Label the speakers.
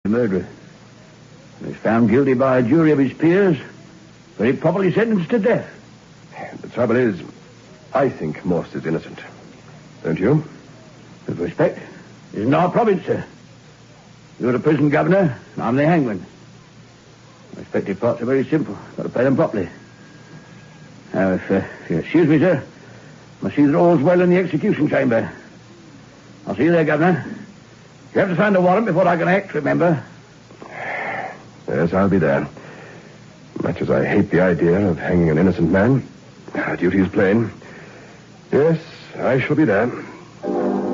Speaker 1: The murderer. He was found guilty by a jury of his peers, very properly sentenced to death.
Speaker 2: The trouble is, I think Morse is innocent. Don't you?
Speaker 1: With respect, this isn't our province, sir. You're the prison governor, and I'm the hangman. The respective parts are very simple. Got to play them properly. Now, if you excuse me, sir, I see that all's well in the execution chamber. I'll see you there, Governor. You have to sign the warrant before I can act, remember?
Speaker 2: Yes, I'll be there. Much as I hate the idea of hanging an innocent man, our duty is plain. Yes, I shall be there.